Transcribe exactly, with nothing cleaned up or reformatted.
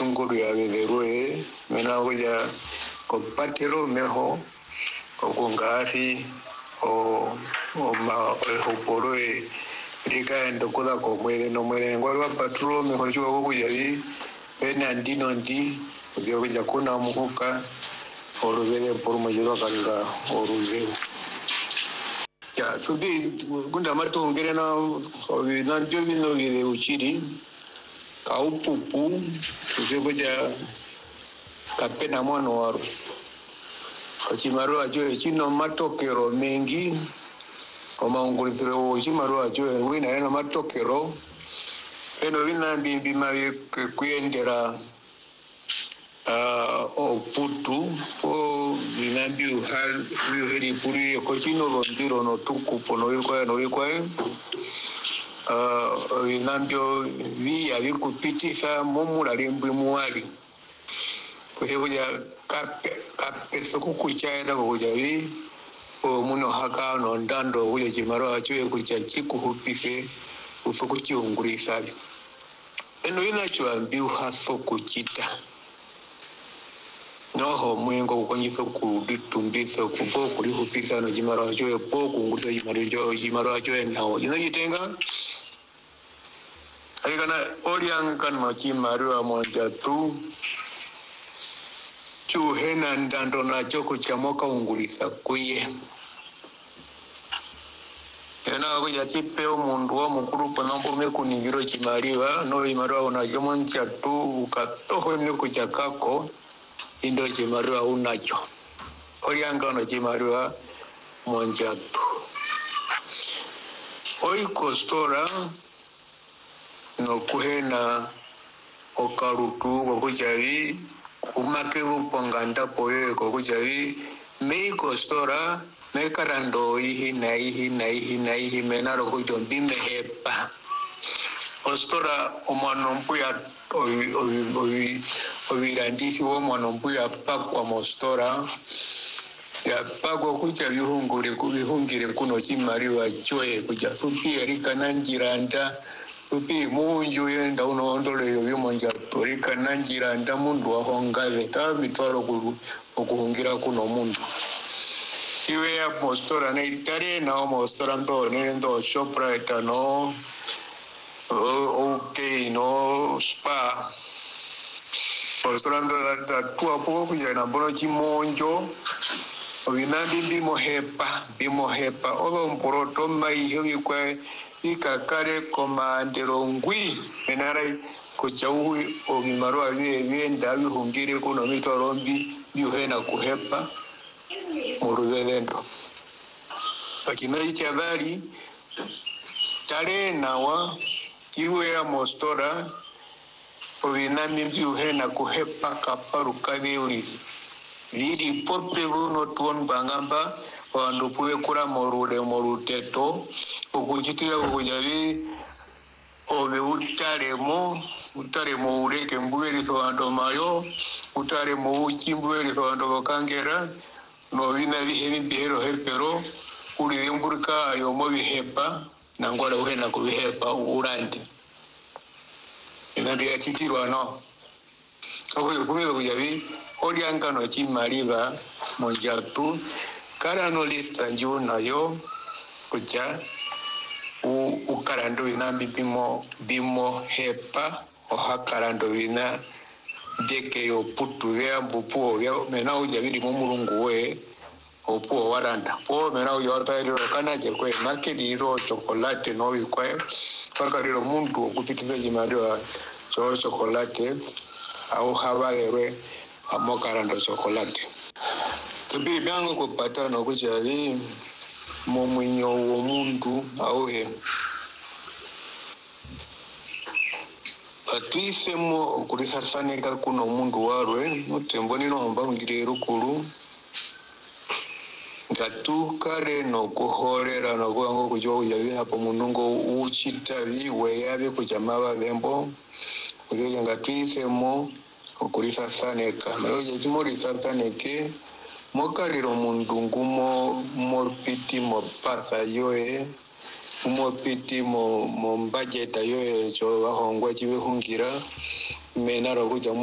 chunguru ya vederue mena kuja kompatero meho kongasi o o ma o poroe rika ndokola ko mwele no mwele ngwa patro meho chuo kuja vi pena ndino ndi ndio kuja kuna muhuka oruvele por majiro kanga oruvele ya subi gunda mato ngere na obi na jobi no vile uchiri kaupupu kuja kapena mono waro achimaru ajo chino matokero mengi kama ungulitiro chimaru ajo wina eno matokero eno wina bimbi mawe kuendera Uh, o putu po vinambi hal heri puri ko chino londiro no tuku pono iko no iko uh vinambio vi ali kupitisa momula limbi muali ko kuja kape kape sokukuchaira kuja vi o muno haka no ndando kuja chimaro acho kuja chiku hupise usokuchiungurisa eno ina chwa mbiu haso kuchita noho mwengo kukonyisa kutumbisa kupo kulihupisa no jimaro acho po kungusa jimaro acho jimaro acho nao ina jitenga alikana orianga no jimaro amonja tu chu hena ndando na choko chamoka ungulisa kuye ena ko yati peo mundu wa mukuru panambo mekuningiro jimariwa no jimaro na jomonja tu ukatoho ne kuchakako indo chimarua unacho orianga no chimarua monjatu oi kostora no kuhena okarutu kokujavi kumake uponganda poye kokujavi mei kostora me karando ihi na ihi na ihi na ihi menaro kujombi mehepa kostora omanompu ya ovi ovi ovi ovi randishi wo mwanombu ya pakwa mostora ya pakwa kucha vihungure kuvihungire kuno chimariwa choe kuja supi erika nanjiranda supi munju yenda uno ondole yo vimonja torika nanjiranda mundu wa hongave ta mitwaro kuhungira kuno mundu iwe ya mostora na itare na o mostora ndo nendo shoprite no okay no spa mostrando da tua poco ya na bono chimonjo obinandi bimo hepa bimo hepa odo mporoto mai hiyo kwa ikakare komandero ngwi menara kuchau obimaro avi vienda bihungire kuno mitorombi bihena kuhepa muruvelendo akina ichabali tare nawa iwe ya mostora ovinami mbiuhena kuhepa kaparu kaviuri liri pope vuno tuon bangamba wandu puwe kura morude moruteto ukujitira ukujavi ove utaremo utaremo ureke mbuweli thwando mayo utaremo uchi mbuweli thwando wakangera no vina vihemi bihero hepero uri mburika yomo vihepa nangwala uhena kuvihepa urandi inabi atitirwa no oyo kumiro kujavi orianga no chimariva monjatu karano lista njuna yo kuja u ukarando inambi bimo bimo hepa o hakarando ina deke yo putu ya mbupu ya mena ujavili mumurungu we opo waranda po mena uyota ilo kanaje kwe makedi ro chocolate no ikwe pakariro mundu kupitiza jimariwa cho chocolate au habaere amokarando chocolate tubi byango kupata no kujavi momwinyo wo mundu au he atuisemo okulisasaneka kuno mundu warwe mutembo nino omba ngire rukuru ngatu kare no kuhorera no kwango kujo yavi hapo munungo uchitavi weyabe kujamaba lembo kujo ngatuisemo okulisasaneka mero yimori sasaneke mokariro mundu ngumo morpiti mo pasa yoe mo piti mo mo budget yoe cho bahongwa chiwe hungira menaro kuja